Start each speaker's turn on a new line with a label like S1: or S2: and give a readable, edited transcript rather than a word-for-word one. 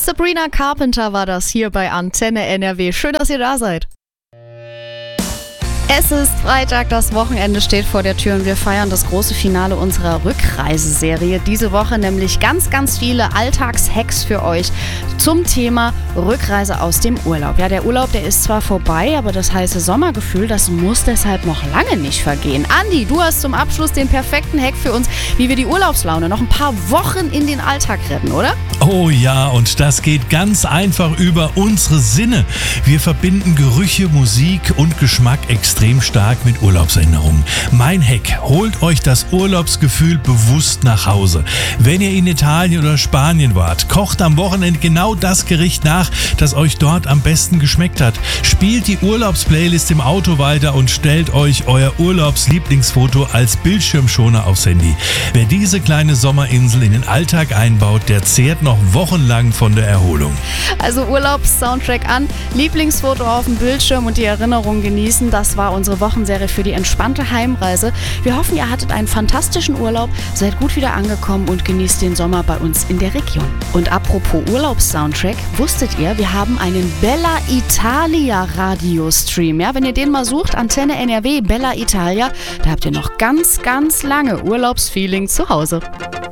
S1: Sabrina Carpenter war das hier bei Antenne NRW. Schön, dass ihr da seid. Es ist Freitag, das Wochenende steht vor der Tür und wir feiern das große Finale unserer Rückreiseserie. Diese Woche nämlich ganz, ganz viele Alltagshacks für euch zum Thema Rückreise aus dem Urlaub. Ja, der Urlaub, der ist zwar vorbei, aber das heiße Sommergefühl, das muss deshalb noch lange nicht vergehen. Andi, du hast zum Abschluss den perfekten Hack für uns, wie wir die Urlaubslaune noch ein paar Wochen in den Alltag retten, oder?
S2: Oh ja, und das geht ganz einfach über unsere Sinne. Wir verbinden Gerüche, Musik und Geschmack extrem stark mit Urlaubserinnerungen. Mein Hack: holt euch das Urlaubsgefühl bewusst nach Hause. Wenn ihr in Italien oder Spanien wart, kocht am Wochenende genau das Gericht nach, das euch dort am besten geschmeckt hat. Spielt die Urlaubsplaylist im Auto weiter und stellt euch euer Urlaubslieblingsfoto als Bildschirmschoner aufs Handy. Wer diese kleine Sommerinsel in den Alltag einbaut, der zehrt noch wochenlang von der Erholung.
S1: Also Urlaubssoundtrack an, Lieblingsfoto auf dem Bildschirm und die Erinnerung genießen. Das war unsere Wochenserie für die entspannte Heimreise. Wir hoffen, ihr hattet einen fantastischen Urlaub, seid gut wieder angekommen und genießt den Sommer bei uns in der Region. Und apropos Urlaubssoundtrack, wusstet ihr, wir haben einen Bella Italia Radiostream. Ja, wenn ihr den mal sucht, Antenne NRW, Bella Italia, da habt ihr noch ganz, ganz lange Urlaubsfeeling zu Hause.